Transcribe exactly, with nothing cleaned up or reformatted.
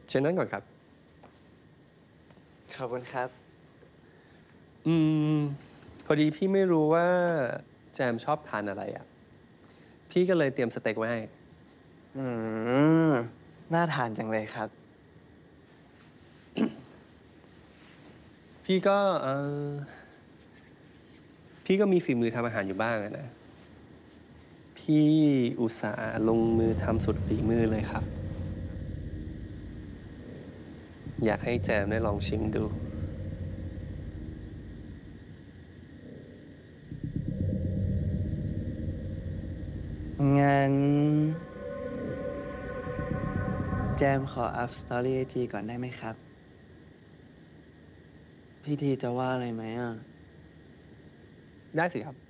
เชิญนั่งก่อนครับขอบคุณครับอืม พอดีพี่ไม่รู้ว่าแจมชอบทานอะไรอ่ะ พี่ก็เลยเตรียมสเต็กไว้ให้อืม น่าทานจังเลยครับพี่ก็เออพี่ก็มีฝีมือทำอาหารอยู่บ้างอะนะ พี่อุตส่าห์ลงมือทำสุดฝีมือเลยครับ อยากให้แจมได้ลองชิมดูงั้น แจมขออัพสตอรี่ไอจีก่อนได้ไหมครับ พี่ทีจะว่าอะไรไหมอ่ะได้สิครับ